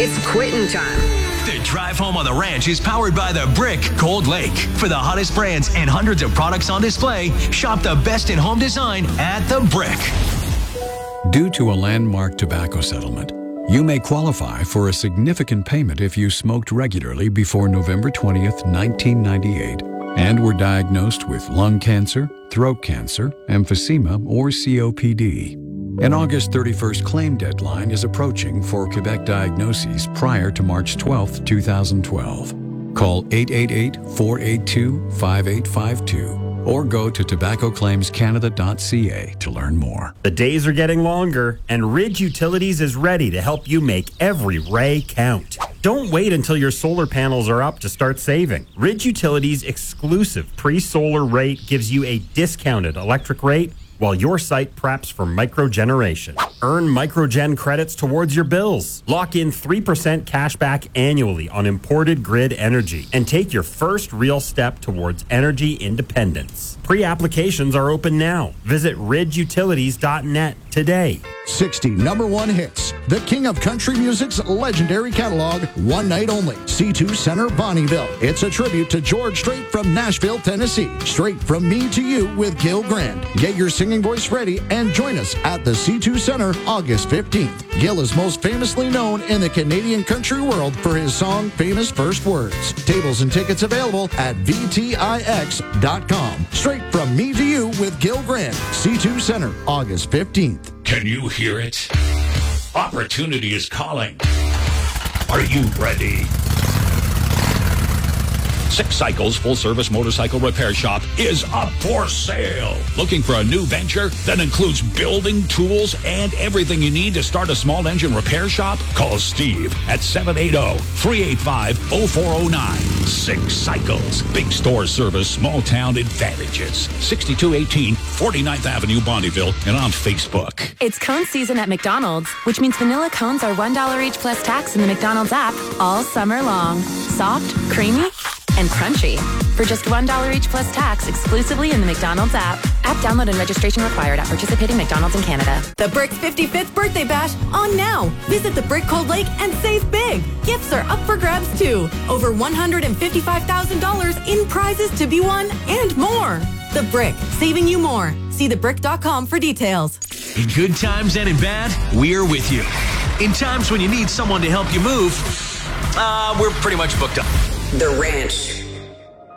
It's quitting time. The drive home on the ranch is powered by The Brick Cold Lake. For the hottest brands and hundreds of products on display, shop the best in home design at The Brick. Due to a landmark tobacco settlement, you may qualify for a significant payment if you smoked regularly before November 20th, 1998, and were diagnosed with lung cancer, throat cancer, emphysema, or COPD. An August 31st claim deadline is approaching for Quebec diagnoses prior to March 12, 2012. Call 888-482-5852 or go to tobaccoclaimscanada.ca to learn more. The days are getting longer, and Ridge Utilities is ready to help you make every ray count. Don't wait until your solar panels are up to start saving. Ridge Utilities' exclusive pre-solar rate gives you a discounted electric rate while your site preps for microgeneration. Earn microgen credits towards your bills. Lock in 3% cash back annually on imported grid energy and take your first real step towards energy independence. Pre-applications are open now. Visit ridgeutilities.net today. 60 number one hits. The king of country music's legendary catalog, one night only. C2 Center, Bonnieville. It's a tribute to George Strait from Nashville, Tennessee. Straight from me to you with Gil Grant. Get your singing voice ready and join us at the C2 Center August 15th. Gil is most famously known in the Canadian country world for his song Famous First Words. Tables and tickets available at VTIX.com. Straight from me to you with Gil Grant. C2 Center August 15th. Can you hear it? Opportunity is calling. Are you ready? Six Cycles full-service motorcycle repair shop is up for sale. Looking for a new venture that includes building, tools, and everything you need to start a small engine repair shop? Call Steve at 780-385-0409. Six Cycles. Big store service, small town advantages. 6218 49th Avenue, Bonnieville, and on Facebook. It's cone season at McDonald's, which means vanilla cones are $1 each plus tax in the McDonald's app all summer long. Soft, creamy, and crunchy. For just $1 each plus tax exclusively in the McDonald's app. App download and registration required at participating McDonald's in Canada. The Brick's 55th birthday bash on now. Visit the Brick Cold Lake and save big. Gifts are up for grabs too. Over $155,000 in prizes to be won and more. The Brick, saving you more. See thebrick.com for details. In good times and in bad, we're with you. In times when you need someone to help you move, we're pretty much booked up. The Ranch.